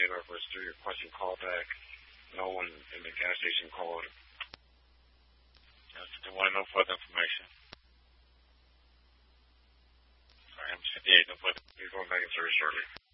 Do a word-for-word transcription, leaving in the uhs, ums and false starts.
dealer was through requesting callback. No one in the gas station called. Yes, they want no further information. Sorry, I'm fifty-eight. No further. Please go back in service shortly.